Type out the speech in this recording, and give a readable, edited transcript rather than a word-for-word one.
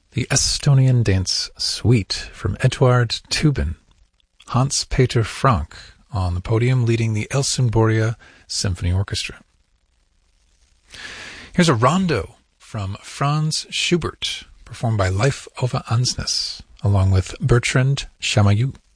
the Estonian Dance Suite from Eduard Toobin, Hans-Peter Frank on the podium leading the Helsingborgia Symphony Orchestra. Here's a rondo from Franz Schubert, performed by Leif Ove Ansnes, along with Bertrand Chamayou.